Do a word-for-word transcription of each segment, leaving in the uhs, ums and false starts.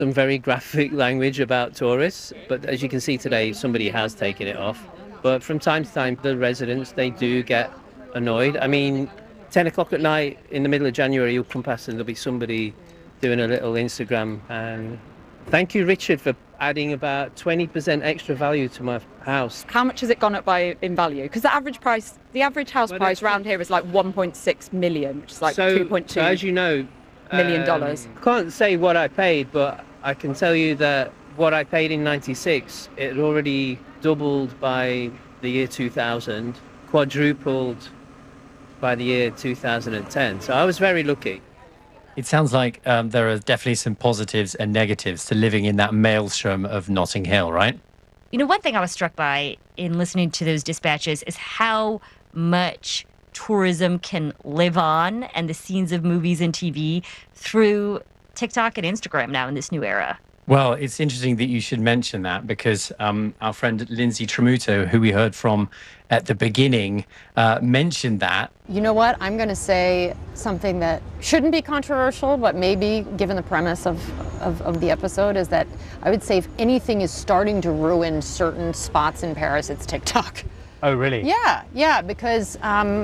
some very graphic language about tourists, but as you can see today, somebody has taken it off. But from time to time, the residents, they do get annoyed. I mean, ten o'clock at night in the middle of January, you'll come past and there'll be somebody doing a little Instagram. And thank you, Richard, for adding about twenty percent extra value to my house. How much has it gone up by in value? Because the average price, the average house well, price around here is like one point six million, which is like so, two point two so as you know, million dollars. Um, I can't say what I paid, but I can tell you that what I paid in ninety-six, it had already doubled by the year two thousand, quadrupled by the year two thousand ten. So I was very lucky. It sounds like um, there are definitely some positives and negatives to living in that maelstrom of Notting Hill, right? You know, one thing I was struck by in listening to those dispatches is how much tourism can live on and the scenes of movies and T V through TikTok and Instagram now in this new era. Well, it's interesting that you should mention that because um, our friend Lindsay Tramuto, who we heard from at the beginning, uh, mentioned that. You know what? I'm going to say something that shouldn't be controversial, but maybe given the premise of, of, of the episode, is that I would say if anything is starting to ruin certain spots in Paris, it's TikTok. Oh, really? Yeah, yeah, because um,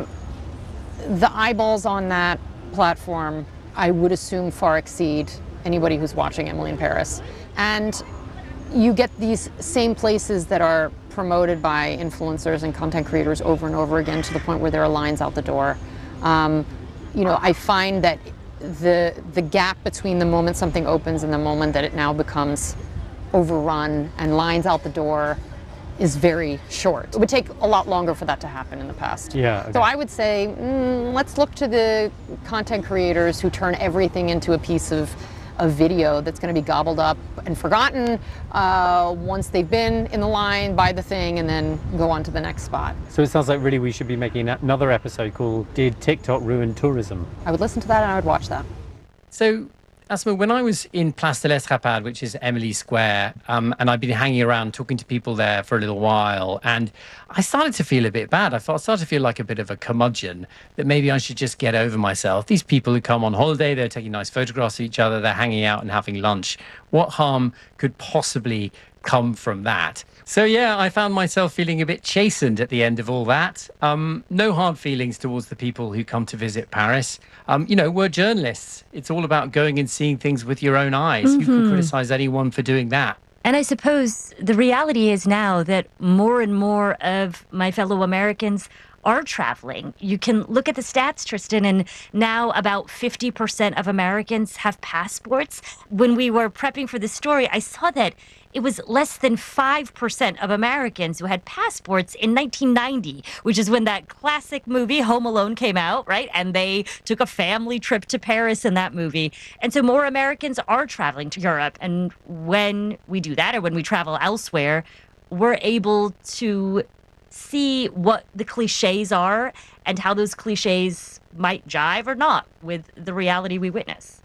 the eyeballs on that platform, I would assume, far exceed anybody who's watching Emily in Paris. And you get these same places that are promoted by influencers and content creators over and over again to the point where there are lines out the door. Um, you know, I find that the the gap between the moment something opens and the moment that it now becomes overrun and lines out the door is very short. It would take a lot longer for that to happen in the past. Yeah. Okay. So I would say, mm, let's look to the content creators who turn everything into a piece of a video that's going to be gobbled up and forgotten uh, once they've been in the line, buy the thing, and then go on to the next spot. So it sounds like really we should be making another episode called Did TikTok Ruin Tourism? I would listen to that and I would watch that. So, Asma, when I was in Place de l'Estrapade, which is Emily Square, um, and I'd been hanging around talking to people there for a little while, and I started to feel a bit bad. I thought, I started to feel like a bit of a curmudgeon, that maybe I should just get over myself. These people who come on holiday, they're taking nice photographs of each other, they're hanging out and having lunch. What harm could possibly come from that? So yeah, I found myself feeling a bit chastened at the end of all that. Um, no hard feelings towards the people who come to visit Paris. Um, you know, we're journalists. It's all about going and seeing things with your own eyes. Mm-hmm. You can criticize anyone for doing that. And I suppose the reality is now that more and more of my fellow Americans are traveling. You can look at the stats, Tristan, and now about fifty percent of Americans have passports. When we were prepping for this story, I saw that it was less than five percent of Americans who had passports in nineteen ninety, which is when that classic movie Home Alone came out, right? And they took a family trip to Paris in that movie. And so more Americans are traveling to Europe. And when we do that, or when we travel elsewhere, we're able to see what the cliches are and how those cliches might jive or not with the reality we witness.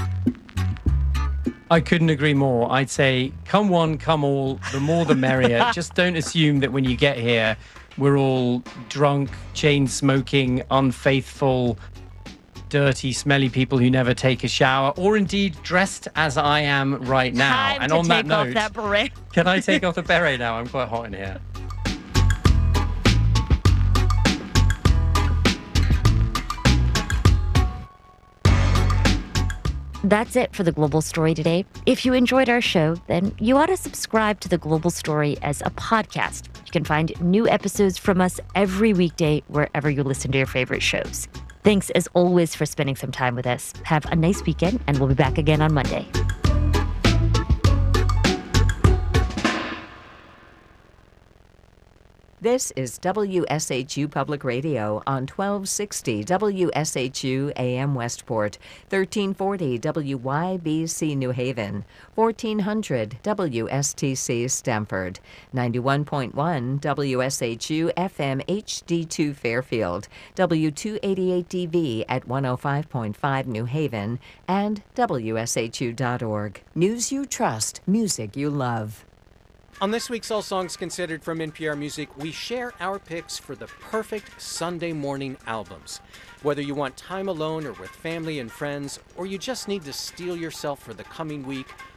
I couldn't agree more. I'd say come one, come all, the more the merrier. Just don't assume that when you get here, we're all drunk, chain smoking, unfaithful, dirty, smelly people who never take a shower, or indeed dressed as I am right now. Time and to on take that note, off that beret. Can I take off the beret now? I'm quite hot in here. That's it for The Global Story today. If you enjoyed our show, then you ought to subscribe to The Global Story as a podcast. You can find new episodes from us every weekday wherever you listen to your favorite shows. Thanks, as always, for spending some time with us. Have a nice weekend, and we'll be back again on Monday. This is W S H U Public Radio on twelve sixty W S H U A M Westport, thirteen forty W Y B C New Haven, fourteen hundred W S T C Stamford, ninety-one point one W S H U F M H D two Fairfield, W two eighty-eight D V at one oh five point five New Haven, and W S H U dot org. News you trust, music you love. On this week's All Songs Considered from N P R Music, we share our picks for the perfect Sunday morning albums. Whether you want time alone or with family and friends, or you just need to steel yourself for the coming week,